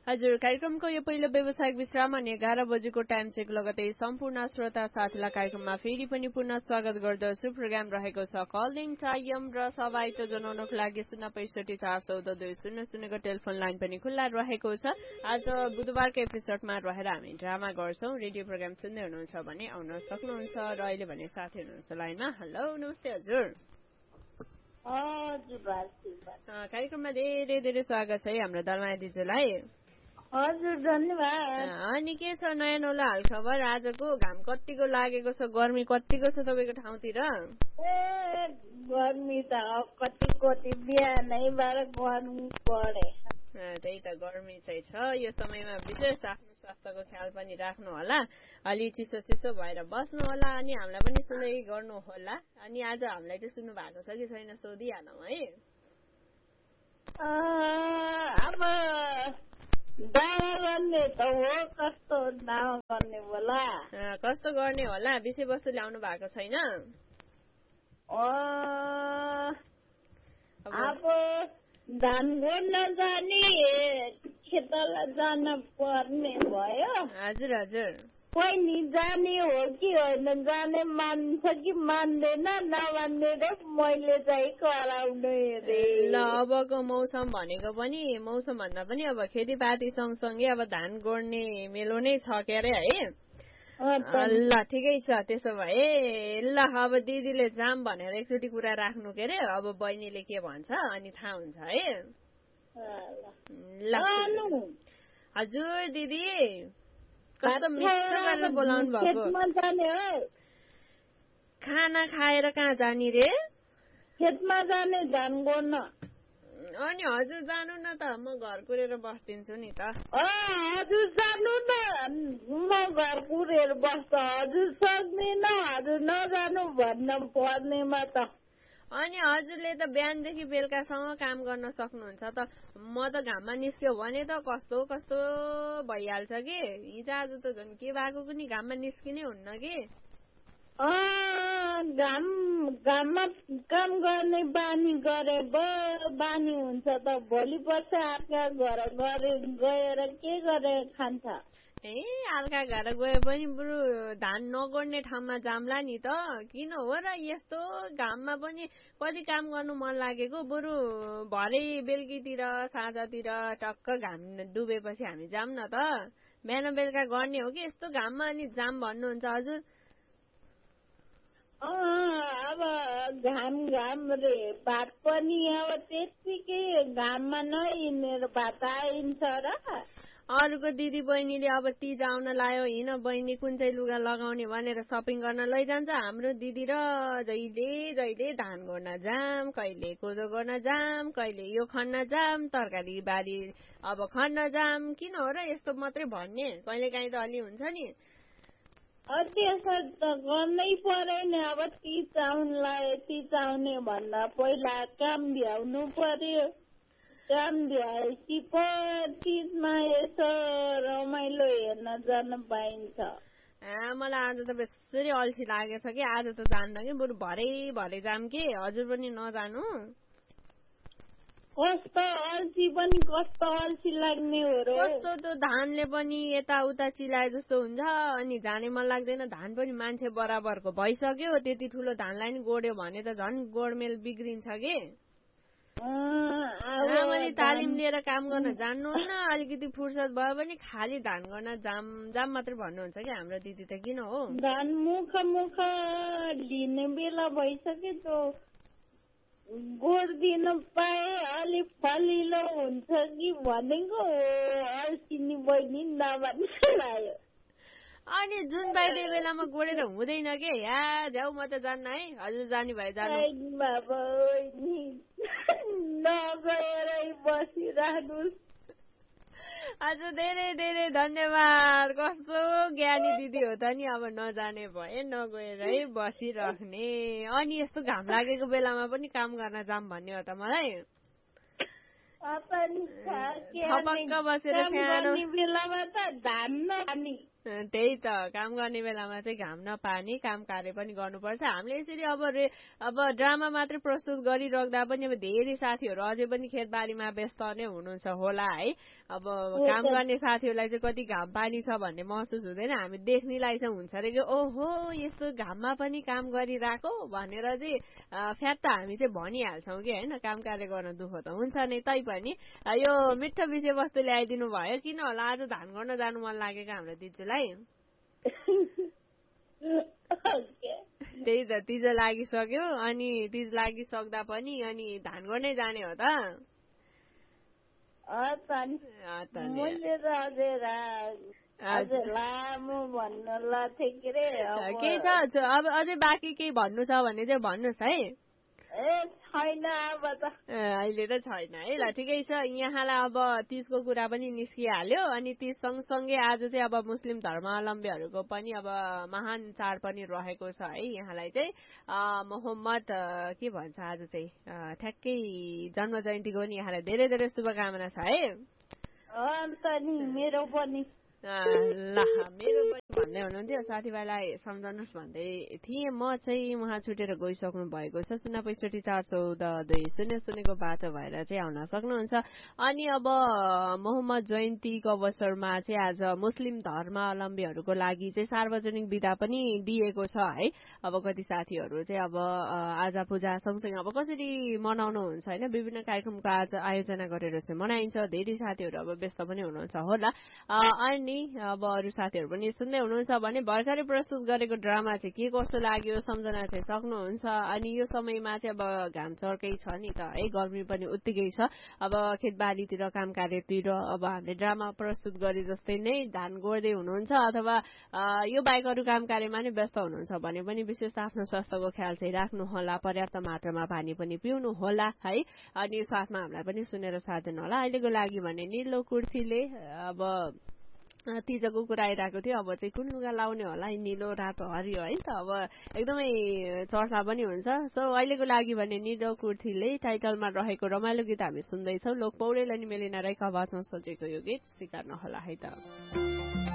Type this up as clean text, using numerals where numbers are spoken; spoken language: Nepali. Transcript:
हजुर, कार्यक्रमको यो पहिलो व्यावसायिक विश्राम अनि 11 बजेको टाइम चेक लगतै सम्पूर्ण श्रोता साथीलाई कार्यक्रममा फेरि पनि पुनः स्वागत गर्दछु। प्रोग्राम रहेको छ कलिङ टाइम र सहभागिता जनाउनको लागि 065 414 200 टेलिफोन लाइन पनि खुल्ला रहेको छ। आज बुधबारको एपिसोडमा रहेर हामी ड्रामा गर्छौं। रेडियो प्रोग्राम सुन्दै हुनुहुन्छ भने आउन सक्नुहुन्छ र अहिले भने साथी हुनुहुन्छ लाइनमा। हेलो, नमस्ते हजुर। कार्यक्रममा धेरै धेरै स्वागत छ है हाम्रो दलमाया दिजुलाई। हजुर, धन्यवाद। अनि के छ नयाँ नौलो हालखबर? आजको घाम कतिको लागेको छ, गर्मी कतिको छ तपाईँको ठाउँतिर? गर्मी त कति बिहानैबाट गर्मी परे। त्यही त, गर्मी चाहिँ छ। यो समयमा विशेष आफ्नो स्वास्थ्यको ख्याल पनि राख्नु होला, अलि चिसो चिसो भएर बस्नु होला अनि हामीलाई पनि सुन्दै गर्नु होला। अनि आज हामीलाई चाहिँ सुन्नु भएको छ कि छैन सोधिहालौँ है। अब दावा गर्ने त हो, कस्तो दावा गर्ने होला, कस्तो गर्ने होला? विषयवस्तु ल्याउनु भएको छैन? अब धान गोड्न जाने खेतलाई जान पर्ने भयो। हजुर हजुर। बहिनी जाने हो कि होइन, जाने मान्छ कि मान्दैन, नमान्ने र मैले चाहिँ कराउने रे। ल, अबको मौसम भनेको पनि मौसम भन्दा पनि अब खेतीपाती सँगसँगै अब धान गोड्ने मेलो नै छ के अरे है। ल, ठिकै छ। त्यसो भए ल, अब दिदीले जाम भनेर एकचोटि कुरा राख्नु के अरे, अब बहिनीले के भन्छ अनि थाहा हुन्छ है। ल हजुर दिदी, कस्तो मिठो गरेर बोलाउनु भएको। खाना खाएर कहाँ जाने रे? खेतमा जाने धान गोड्न। अनि हजुर जानु न त, म घर कुरेर बस्दिन्छु नि त। हजुर जानु न, म घर कुरेर बस्छ। हजुर सक्दिन, हजुर नजानु भन्न पर्नेमा त। अनि हजुरले त बिहानदेखि बेलुकासम्म काम गर्न सक्नुहुन्छ त। म त घाममा निस्क्यो भने त कस्तो कस्तो भइहाल्छ कि। हिजो आज त झन् के भएको पनि घाममा निस्किनै हुन्न कि। घाममा काम गर्ने बानी गरे बानी हुन्छ त भोलि पर्छ अर्का घर गएर के गरेर खान्छ? अर्का घर गए पनि बरु धान नगोड्ने ठाउँमा जाम्ला नि त। किन हो र यस्तो घाममा पनि कति काम गर्नु मन लागेको? बरु भरे बेलुकीतिर साँझतिर टक्क घाम डुबेपछि हामी जाम न त। बिहान बेलुका गर्ने हो कि यस्तो घाममा अनि जाम भन्नुहुन्छ हजुर? अब घाम रे, भात पनि अब त्यतिकै घाममा नहिँडेर भात आइन्छ र। अरूको दिदी बहिनीले अब तीज आउन लायो, हिँड बहिनी कुन चाहिँ लुगा लगाउने भनेर सपिङ गर्न लैजान्छ। हाम्रो दिदी र जहिले धान गोड्न जाम, कहिले कोदो गर्न जाम, कहिले यो खन्न जाम, तरकारी बारी अब खन्न जाम। किन हो र यस्तो मात्रै भन्ने? कहिले काहीँ त अलि हुन्छ नि। त्यसो त गर्नै पर्यो नि। अब तीज आउने भन्दा पहिला काम भ्याउनु पर्यो। काम भ्याएपछि तीजमा यसो रमाइलो हेर्न जान पाइन्छ। मलाई आज त बेसरी अल्छी लागेछ कि आज त जान्न कि, बरु भरे जाम कि। हजुर पनि नजानु। कस्तो अल्छी लाग्ने हो र। कस्तो त्यो धानले पनि यताउता चिलाए जस्तो हुन्छ अनि जाने मन लाग्दैन। धान पनि मान्छे बराबरको भइसक्यो, त्यति ठुलो धानलाई नि गोड्यो भने त झन् गोडमेल बिग्रिन्छ कि। राम्ररी तालिम लिएर काम गर्न जान्नुहुन्न, अलिकति फुर्सद भयो भने खाली धान गर्न जाम मात्रै भन्नुहुन्छ कि हाम्रो दिदी त। किन हो? धान मुख लिने बेला भइसक्यो त गोड्दिन पाए अलिक फलिलो हुन्छ कि भनेको अल्छिनी बहिनी नभन्नु। अनि जुन पाइदे बेलामा गोडेर हुँदैन के। झ्याउ म त जान्न है। हजुर जाने भए जानु। नगएरै बसिरहनुहोस्। हजुर धेरै धेरै धन्यवाद। कस्तो ज्ञानी दिदी हो त नि। अब नजाने भए नगएरै बसिराख्ने। अनि यस्तो घाम लागेको बेलामा पनि काम गर्न जाम भन्ने हो त मलाई। छपक्क बसेर सानो बेलामा त धान त्यही त काम गर्ने बेलामा चाहिँ घाम नपानी काम कार्य पनि गर्नुपर्छ। हामीले यसरी अब ड्रामा मात्रै प्रस्तुत गरिराख्दा पनि अब धेरै साथीहरू अझै पनि खेतबारीमा व्यस्त नै हुनुहुन्छ होला है। अब काम गर्ने साथीहरूलाई चाहिँ कति घाम पानी छ भन्ने महसुस हुँदैन, हामी देख्नेलाई चाहिँ हुन्छ अरे कि ओहो यस्तो घाममा पनि काम गरिरहेको भनेर चाहिँ फ्याट त हामी चाहिँ भनिहाल्छौँ कि होइन। काम कार्य गर्न दुःख त हुन्छ नै, तैपनि यो मिठो विषयवस्तु ल्याइदिनु भयो। किन होला आज धान गर्न जानु मन लागेको हाम्रो दिजुलाई? त्यही त तिज लागिसक्यो, अनि तिज लागिसक्दा पनि अनि धान गर्नै जाने हो त? के छ अब अझै बाँकी केही भन्नु छ भने चाहिँ भन्नुहोस् है। अहिले त छैन है। ल ठिकै छ, यहाँलाई अब तीजको कुरा पनि निस्किहाल्यो। अनि तीज सँगसँगै आज चाहिँ अब मुस्लिम धर्मावलम्बीहरूको पनि अब महान चाड पनि रहेको छ है। यहाँलाई चाहिँ मोहम्मद के भन्छ आज चाहिँ ठ्याक्कै जन्म जयन्तीको पनि यहाँलाई धेरै धेरै शुभकामना छ है। मेरो पनि भन्दै हुनुहुन्थ्यो, साथीभाइलाई सम्झाउनुहोस् भन्दै थिएँ। म चाहिँ उहाँ छुटेर गइसक्नु भएको छ। 0654142 बाटो भएर चाहिँ आउन सक्नुहुन्छ। अनि अब मोहम्मद जयन्तीको अवसरमा चाहिँ आज मुस्लिम धर्मावलम्बीहरूको लागि चाहिँ सार्वजनिक बिदा पनि दिएको छ है। अब कति साथीहरू चाहिँ अब आज पूजा सँगसँगै अब कसरी मनाउनुहुन्छ होइन, विभिन्न कार्यक्रमको आज आयोजना गरेर चाहिँ मनाइन्छ। धेरै साथीहरू अब व्यस्त पनि हुनुहुन्छ होला। अनि अब अरू साथीहरू पनि सुन्दै हुनुहुन्छ भने भर्खरै प्रस्तुत गरेको ड्रामा चाहिँ के कस्तो लाग्यो सम्झना चाहिँ सक्नुहुन्छ। अनि यो समयमा चाहिँ अब घाम चर्कै छ नि त है, गर्मी पनि उत्तिकै छ। अब खेतबारीतिर काम कार्यतिर अब हामीले ड्रामा प्रस्तुत गरे जस्तै नै धान गोड्दै हुनुहुन्छ अथवा यो बाहेक अरू काम कार्यमा नै व्यस्त हुनुहुन्छ भने पनि विशेष आफ्नो स्वास्थ्यको ख्याल चाहिँ राख्नु होला, पर्याप्त मात्रामा पानी पनि पिउनु होला है। अनि साथमा हामीलाई पनि सुनेर साथ दिनु होला। अहिलेको लागि भने निलो कुर्सीले अब तिजको कुरा आइरहेको थियो, अब चाहिँ कुन लुगा लाउने होला, निलो रातो हरियो है त, अब एकदमै चर्चा पनि हुन्छ। सो अहिलेको लागि भने निलो कुर्सीले टाइटलमा रहेको रमाइलो गीत हामी सुन्दैछौँ। लोक पौडेल अनि मेलिना राईको आवाजमा सजेको यो गीत स्वीकार्नु होला है त।